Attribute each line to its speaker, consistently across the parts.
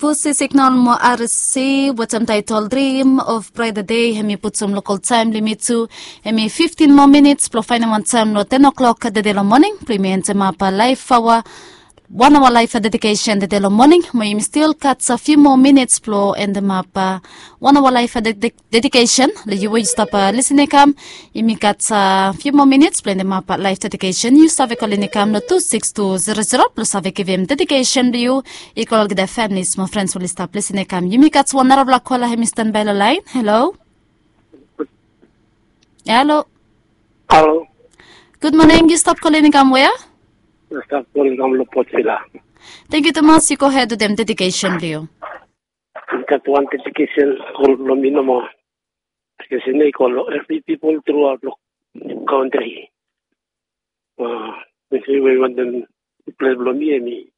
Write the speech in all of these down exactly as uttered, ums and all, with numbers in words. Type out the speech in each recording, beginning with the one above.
Speaker 1: Pussy signal mo R C, what's am title Dream of Pride the Day, hemi put some local time limit to, hemi fifteen more minutes, plus final one time no ten o'clock at the day morning, premium mapa live hour, one hour live dedication the day morning, may still cuts a few more minutes flow and the mapa, one hour live de dedication, the you will stop a listening cam, you cuts a few more minutes, play the mapa live dedication, you stop a calling cam no two six two zero zero plus have a give him dedication to you, equal the families, my friends will stop listening cam, you make cuts one hour black color him stand by the line, hello? Hello?
Speaker 2: Hello?
Speaker 1: Good morning, you stop calling cam where?
Speaker 2: Stop calling from Lupot sila.
Speaker 1: Thank you, Tomas. You go ahead to them dedication to you.
Speaker 2: That one dedication called Lomino mo. Kasi na call every people throughout the country. Uh, we want them to play Lomi and me.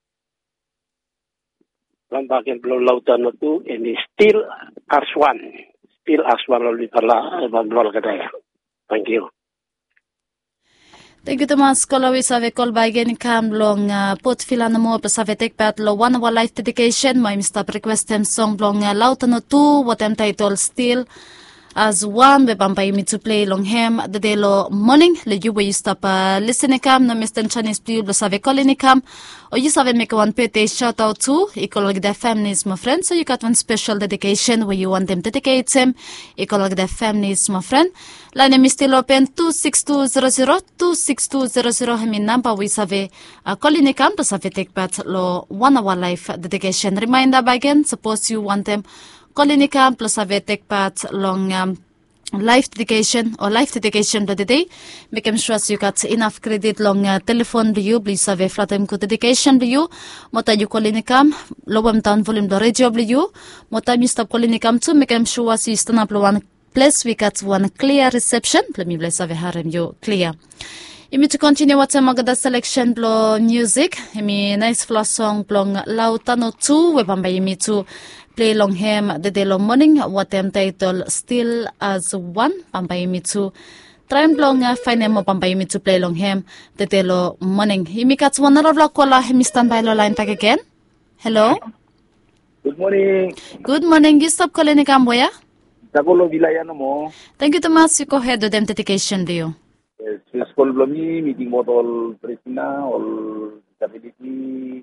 Speaker 2: One back and blow louder no two and he still as one. Still as one only pala about Volgadaya. Thank you.
Speaker 1: Thank you, Tomas. Kolawi sa vekol bagen kam long pot filan mo plus have take part lo one hour life dedication. My Mister request them song long lauta no two what am title still as one we bambay me to play long him the day lo morning le you will stop uh, listening cam no Mister Chinese play plus have calling cam or you have make one pete shout out to equal like their families my friend, so you got one special dedication where you want them to dedicate them equal like their families my friend. Line is still open two six two zero zero two six two zero zero. Hemi number we have a calling cam plus have take part lo one hour life dedication. Reminder again, suppose you want them calling cam plus have take part long um, life dedication or life dedication for the day. Make sure you got enough credit long uh, telephone to you. Please have a flat time dedication to you. Mota you calling cam low down volume the radio to you. Mota you stop calling cam too. Make sure you stand up one place we got one clear reception. Let me bless have harem you clear. Imi to continue what magada selection blow music. Imi nice flow song blong lautano two we bambay imi to play long him the day long morning what them title still as one bambay imi to try blong uh, find them bambay imi to play long him the day long morning. Imi got one other block kola himi stand by line back again. Hello.
Speaker 3: Good morning.
Speaker 1: Good morning. You stop calling Camboya.
Speaker 3: Tagulo Vilayano mo.
Speaker 1: Thank you, Tomas. You go ahead with them dedication to you.
Speaker 3: Yes, school blomi, meeting about all pristina, all disability,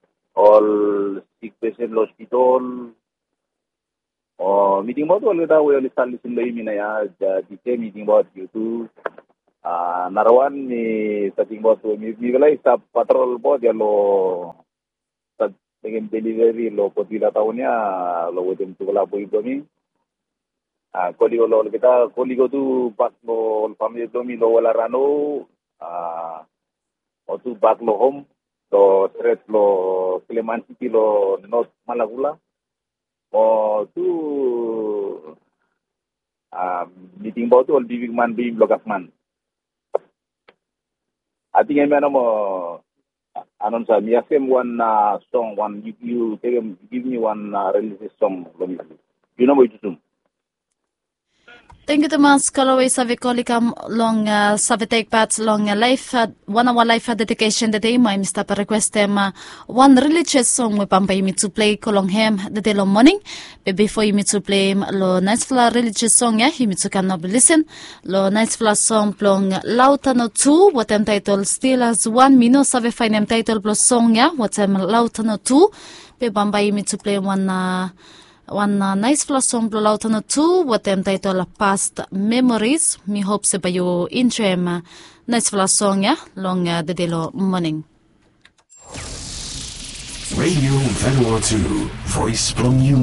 Speaker 3: all sick patient hospital, or meeting about all that we only start listening to him in a D K meeting about you too. Ah, Narawan ni starting about to me. We will start patrol board yalo. Start again delivery lo potila taunya lo wetem tu kala boy blomi. Ah, koli lo kita koli go tu back lo family domi lo wala rano ah otu back lo home lo stress lo Cleman City lo North Malagula o tu ah meeting bout all big man big block man ati ngem ano mo anon sa mi asem one uh, song one you, you give me one uh, release song lo mi you know what to do.
Speaker 1: Thank you, Tomas. Kalaway sa Vicolicam long uh, sa take part long uh, life uh, one hour life uh, dedication the day. My Mister request them uh, one religious song we pampay me to play kolong him the day long morning. But before you me to play lo nice fla religious song yeah, you me to can listen. Lo nice fla song plong lauta no two what am title still as one mino sa ve find them title plus song yeah what am lauta no two. Be pampay me to play one uh, One uh, nice flow song blow out on a two what them title past memories. Me hope se ba you interim uh, nice flow song yeah long uh, the day morning.
Speaker 4: Radio Vanuatu Voice from you.